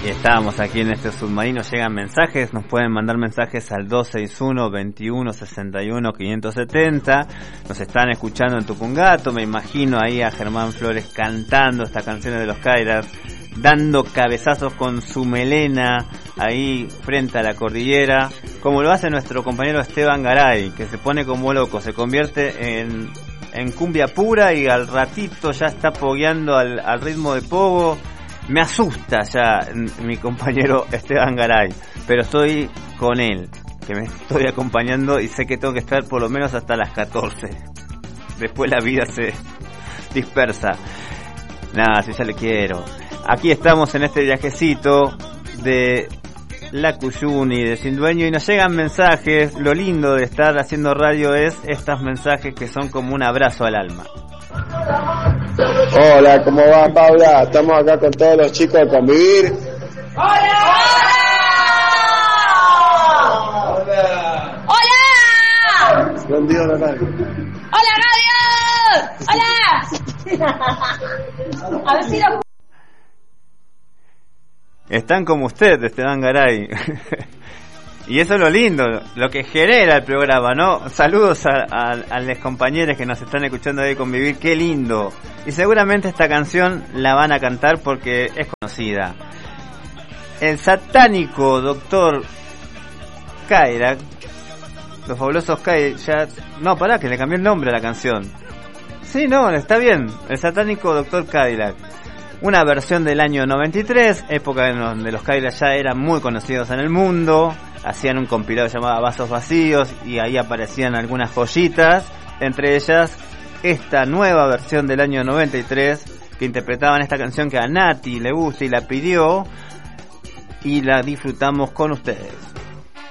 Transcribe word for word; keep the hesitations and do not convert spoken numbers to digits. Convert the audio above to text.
Y estábamos aquí en este submarino, llegan mensajes, nos pueden mandar mensajes al dos seis uno, veintiuno, sesenta y uno, quinientos setenta. Nos están escuchando en Tupungato, me imagino ahí a Germán Flores cantando estas canciones de los Cadillacs, dando cabezazos con su melena ahí frente a la cordillera, como lo hace nuestro compañero Esteban Garay, que se pone como loco, se convierte en, en cumbia pura y al ratito ya está pogueando al, al ritmo de pogo. Me asusta ya mi compañero Esteban Garay, pero estoy con él, que me estoy acompañando y sé que tengo que estar por lo menos hasta las catorce. Después la vida se dispersa. Nada, si ya le quiero. Aquí estamos en este viajecito de La Cuyuni, de Sin Dueño, y nos llegan mensajes. Lo lindo de estar haciendo radio es estos mensajes que son como un abrazo al alma. Hola, ¿cómo va, Paula? Estamos acá con todos los chicos de Convivir. ¡Hola! ¡Hola! ¡Hola! Buen día, radio. ¡Hola, radio! ¡Hola! A ver si lo... Están como usted, Esteban Garay. Y eso es lo lindo, lo que genera el programa, ¿no? Saludos a, a, a los compañeros que nos están escuchando de Convivir, qué lindo. Y seguramente esta canción la van a cantar porque es conocida. El satánico doctor Cadillac, los fabulosos Cadillac, no, pará, que le cambié el nombre a la canción. Sí, no, está bien, el satánico doctor Cadillac. Una versión del año noventa y tres, época en donde los Cadillacs ya eran muy conocidos en el mundo. Hacían un compilado llamado Vasos Vacíos y ahí aparecían algunas joyitas, entre ellas esta nueva versión del año noventa y tres que interpretaban esta canción que a Nati le gusta y la pidió y la disfrutamos con ustedes.